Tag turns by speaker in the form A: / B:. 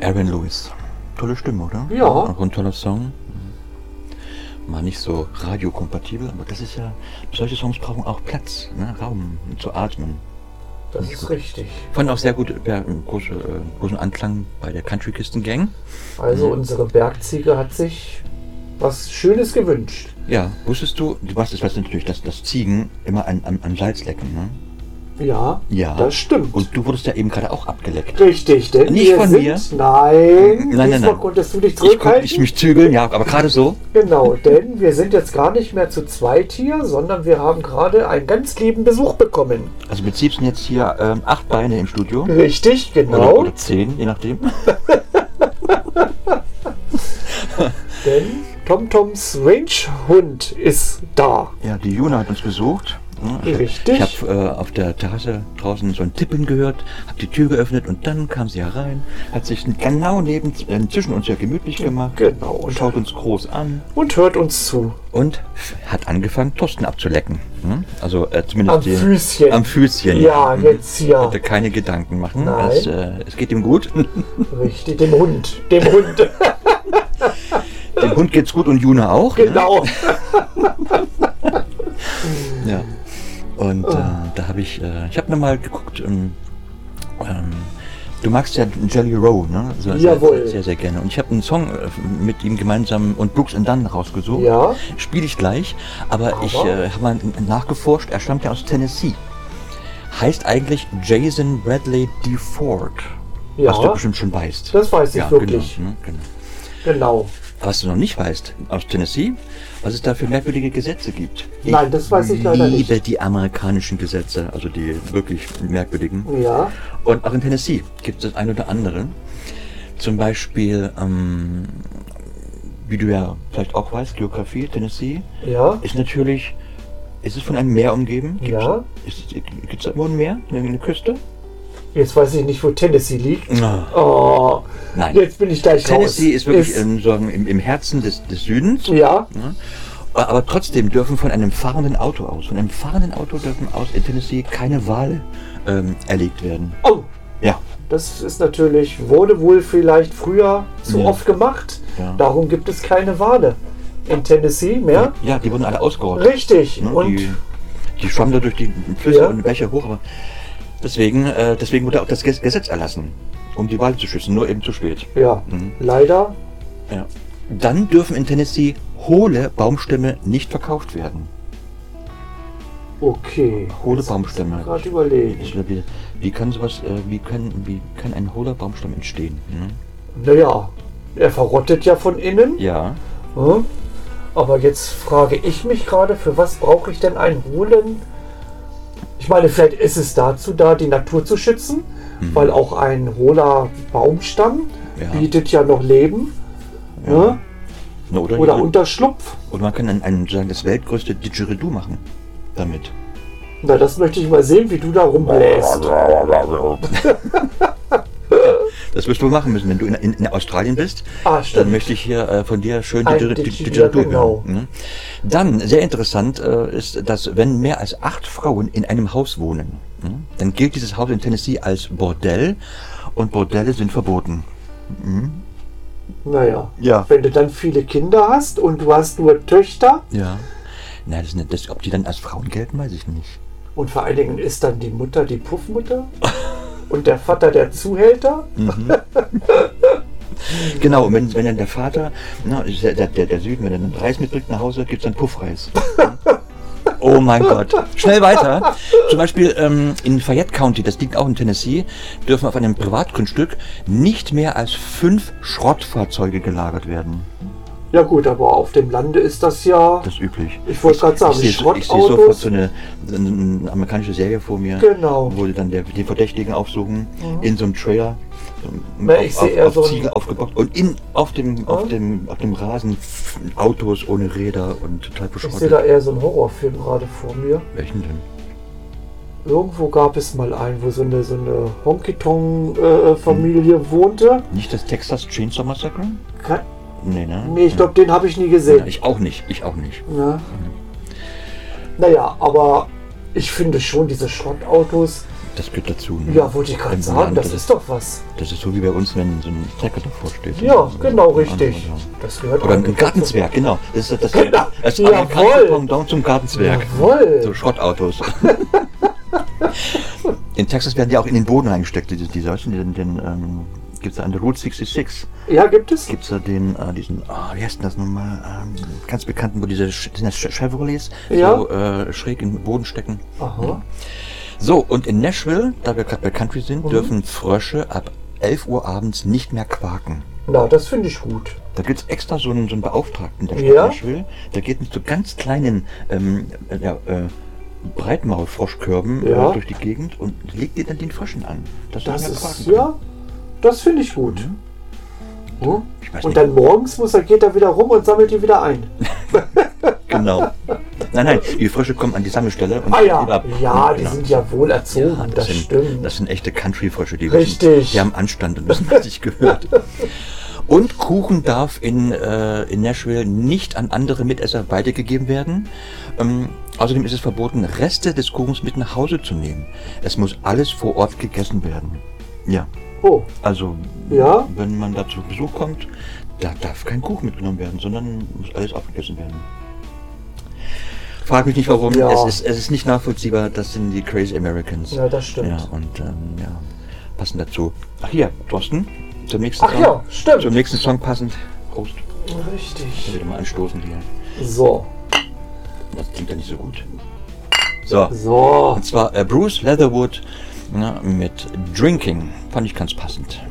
A: Aaron Lewis. Tolle Stimme, oder?
B: Ja.
A: Auch ein toller Song. Mal nicht so radiokompatibel, aber das ist ja, solche Songs brauchen auch Platz, ne? Raum zu atmen.
B: Das ist richtig.
A: Fand auch sehr gut, großen Anklang bei der Country Kisten Gang.
B: Also unsere Bergziege hat sich was Schönes gewünscht.
A: Ja, wusstest du weißt natürlich, dass Ziegen immer an Salz lecken, ne?
B: Ja,
A: Ja,
B: das stimmt.
A: Und du wurdest ja eben gerade auch abgeleckt.
B: Richtig, denn
A: Nicht
B: wir
A: von
B: sind,
A: mir?
B: Nein,
A: Nein.
B: konntest du dich
A: Ich
B: zurückhalten.
A: konnte mich zügeln, ja, aber gerade so.
B: Genau, denn wir sind jetzt gar nicht mehr zu zweit hier, sondern wir haben gerade einen ganz lieben Besuch bekommen.
A: Also mit sind jetzt hier 8 Beine im Studio.
B: Richtig, genau.
A: Oder 10, je nachdem.
B: Denn TomToms Range-Hund ist da.
A: Ja, die Juna hat uns besucht.
B: Richtig.
A: Ich habe auf der Terrasse draußen so ein Tippen gehört, habe die Tür geöffnet und dann kam sie herein, hat sich genau zwischen uns ja gemütlich gemacht,
B: Genau.
A: Und schaut uns groß an
B: Und hört uns zu.
A: und hat angefangen, Tosten abzulecken. Also zumindest
B: Am Füßchen.
A: Am Füßchen.
B: Ja, jetzt hier.
A: Bitte keine Gedanken machen.
B: Nein.
A: Es geht ihm gut.
B: Richtig, dem Hund. Dem Hund.
A: Dem Hund geht's gut und Juna auch.
B: Genau.
A: Ja. Und da habe ich habe nochmal geguckt, du magst ja Jelly Roll, ne? Also,
B: Jawohl.
A: Sehr, sehr gerne. Und ich habe einen Song mit ihm gemeinsam und Brooks and Dunn rausgesucht.
B: Ja.
A: Spiele ich gleich, aber ich habe mal nachgeforscht, er stammt ja aus Tennessee. Heißt eigentlich Jason Bradley DeFord.
B: Ja.
A: Was du bestimmt schon weißt.
B: Das weiß ich wirklich.
A: Genau, ne? Genau.
B: Genau.
A: Was du noch nicht weißt, aus Tennessee, was es da für merkwürdige Gesetze gibt.
B: Nein, das weiß ich leider nicht.
A: Ich liebe die amerikanischen Gesetze, also die wirklich merkwürdigen.
B: Ja.
A: Und auch in Tennessee gibt es das ein oder andere. Zum Beispiel, wie du ja vielleicht auch weißt, Geografie, Tennessee,
B: Ja.
A: ist es von einem Meer umgeben?
B: Ja.
A: Gibt es da irgendwo ein Meer, eine Küste?
B: Jetzt weiß ich nicht, wo Tennessee liegt.
A: Ah.
B: Oh.
A: Nein.
B: Jetzt bin ich gleich
A: Tennessee
B: raus.
A: ist wirklich im Herzen des Südens.
B: Ja.
A: Ja. Aber trotzdem dürfen von einem fahrenden Auto dürfen aus in Tennessee keine Wale erlegt werden.
B: Oh.
A: Ja.
B: Das ist natürlich, wurde wohl vielleicht früher zu oft gemacht.
A: Ja.
B: Darum gibt es keine Wale in Tennessee mehr.
A: Ja, die wurden alle ausgerottet.
B: Richtig.
A: Ne?
B: Und
A: Die schwammen da durch die Flüsse
B: Ja.
A: und Bäche hoch. Aber deswegen wurde auch das Gesetz erlassen, um die Wale zu schützen, nur eben zu spät.
B: ja,
A: Mhm.
B: leider.
A: Ja. Dann dürfen in Tennessee hohle Baumstämme nicht verkauft werden.
B: Okay.
A: Hohle Baumstämme.
B: Gerade überlegen.
A: Wie kann ein hohler Baumstamm entstehen?
B: Naja, er verrottet ja von innen.
A: Ja.
B: Hm? Aber jetzt frage ich mich gerade, für was brauche ich denn einen hohlen? Ich meine, vielleicht ist es dazu da, die Natur zu schützen, weil auch ein hohler Baumstamm bietet ja noch Leben.
A: Ja.
B: Ne? Oder Unterschlupf.
A: Oder man kann sagen, das weltgrößte Didgeridoo machen damit.
B: Na, das möchte ich mal sehen, wie du da rumbläst.
A: Das wirst du machen müssen, wenn du in Australien bist.
B: Ah, stimmt.
A: Dann möchte ich hier von dir schön
B: Ein
A: Didgeridoo
B: genau.
A: hören. Ne? Dann, sehr interessant ist, dass wenn mehr als 8 Frauen in einem Haus wohnen, dann gilt dieses Haus in Tennessee als Bordell und Bordelle sind verboten.
B: Naja,
A: Ja.
B: wenn du dann viele Kinder hast und du hast nur Töchter
A: Ja. Na, ob die dann als Frauen gelten, weiß ich nicht.
B: und vor allen Dingen ist dann die Mutter die Puffmutter und der Vater der Zuhälter.
A: Genau, und wenn dann der Vater, der Süden, wenn er dann Reis mitbringt nach Hause, gibt es dann Puffreis. Oh mein Gott. Schnell weiter. Zum Beispiel in Fayette County, das liegt auch in Tennessee, dürfen auf einem Privatgrundstück nicht mehr als 5 Schrottfahrzeuge gelagert werden.
B: Ja gut, aber auf dem Lande ist das ja,
A: Das ist üblich.
B: ich wollte gerade sagen,
A: Ich sehe sofort
B: Schrottautos.
A: so eine amerikanische Serie vor mir,
B: Genau.
A: wo die dann die Verdächtigen aufsuchen, in so einem Trailer,
B: Na, ich sehe eher
A: auf
B: so ein-
A: Ziegel aufgebaut und auf dem Rasen Autos ohne Räder und total
B: Ich sehe
A: beschrottet.
B: da eher so einen Horrorfilm gerade vor mir.
A: Welchen denn?
B: Irgendwo gab es mal einen, wo so eine Honky-Tonk-Familie wohnte.
A: Nicht das Texas Chainsaw Massacre?
B: Ke-
A: Nee, ne?
B: Nee, ich glaube, den habe ich nie gesehen.
A: Ja, ich auch nicht.
B: Ja. Naja, aber ich finde schon, diese Schrottautos,
A: Das gehört dazu. Ne?
B: Ja, wollte ich gerade
A: Im
B: sagen,
A: Land,
B: das ist doch was.
A: Das ist so wie bei uns, wenn so ein Trecker davor steht.
B: Ja,
A: oder?
B: genau, richtig. Das gehört
A: Oder
B: auch
A: ein Gartenzwerg, genau. Das ist das
B: Genau.
A: amerikanische
B: Jawohl.
A: Pendant zum Gartenzwerg.
B: Jawohl.
A: So Schrottautos. In Texas werden die auch in den Boden reingesteckt, diese gibt es da an der Route 66.
B: Ja, gibt es?
A: Gibt es da diesen, wie heißt denn das nochmal, ganz bekannten, wo diese sind das Chevrolets
B: Ja.
A: so schräg im Boden stecken.
B: Aha.
A: So, und in Nashville, da wir gerade bei Country sind, dürfen Frösche ab 11 Uhr abends nicht mehr quaken.
B: Na, das finde ich gut.
A: Da gibt es extra so einen Beauftragten der Stadt
B: Ja.
A: Nashville, der geht mit so ganz kleinen Breitmaulfroschkörben durch die Gegend und legt dir dann den Fröschen an. Dass sie
B: Das
A: nicht mehr
B: ist,
A: quaken können.
B: ja, das finde ich gut. Hm?
A: Ich weiß
B: Und
A: nicht.
B: dann morgens geht er wieder rum und sammelt die wieder ein.
A: Genau. Nein, die Frösche kommen an die Sammelstelle und
B: Ah ja,
A: wieder ab.
B: ja, die
A: Genau.
B: sind ja wohl erzogen,
A: Ja,
B: das stimmt.
A: Das sind echte Country-Frösche, die
B: Richtig.
A: Die haben Anstand und wissen, was sich gehört. Und Kuchen darf in Nashville nicht an andere Mitesser weitergegeben werden. Außerdem ist es verboten, Reste des Kuchens mit nach Hause zu nehmen. Es muss alles vor Ort gegessen werden. Ja,
B: Oh,
A: also
B: Ja?
A: wenn man da zu Besuch kommt, da darf kein Kuchen mitgenommen werden, sondern muss alles aufgegessen werden. Frag mich nicht warum,
B: Ja.
A: es ist nicht nachvollziehbar, das sind die Crazy Americans.
B: ja, das stimmt.
A: Ja, und passen dazu. Ach hier, Thorsten, zum nächsten
B: Ach
A: Song.
B: ja, stimmt.
A: Zum nächsten Song passend. Prost.
B: Richtig.
A: Ich will mal anstoßen hier.
B: So,
A: Das klingt ja nicht so gut. So.
B: so.
A: Und zwar Bruce Leatherwood mit Drinking. Fand ich ganz passend.